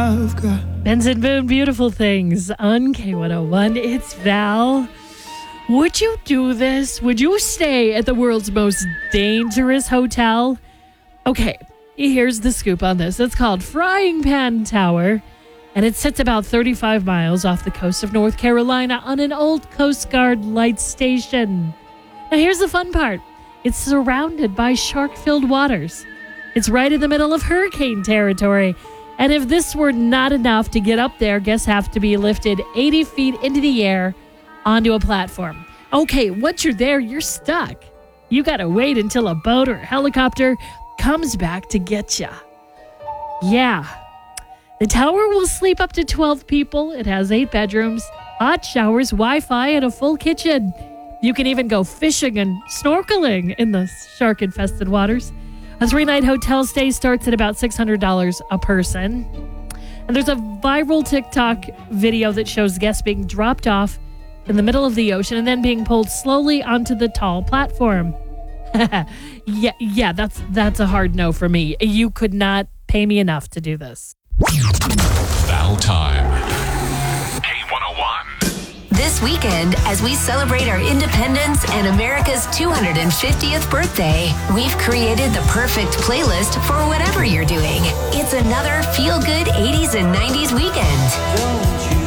I've got. Benson Boone, Beautiful Things on K101. It's Val. Would you do this? Would you stay at the world's most dangerous hotel? Okay, here's the scoop on this. It's called Frying Pan Tower, and it sits about 35 miles off the coast of North Carolina on an old Coast Guard light station. Now, here's the fun part. It's surrounded by shark-filled waters. It's right in the middle of hurricane territory. And if this were not enough to get up there, guests have to be lifted 80 feet into the air onto a platform. Okay, once you're there, you're stuck. You got to wait until a boat or a helicopter comes back to get you. Yeah. The tower will sleep up to 12 people. It has 8 bedrooms, hot showers, Wi-Fi, and a full kitchen. You can even go fishing and snorkeling in the shark-infested waters. A 3-night hotel stay starts at about $600 a person. And there's a viral TikTok video that shows guests being dropped off in the middle of the ocean and then being pulled slowly onto the tall platform. Yeah, that's a hard no for me. You could not pay me enough to do this. Val time. K101. This weekend, as we celebrate our independence and America's 250th birthday, we've created the perfect playlist for whatever you're doing. It's another feel-good 80s and 90s weekend. Don't you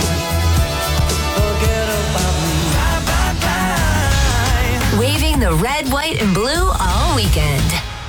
forget about me. Bye, bye, bye. Waving the red, white, and blue all weekend.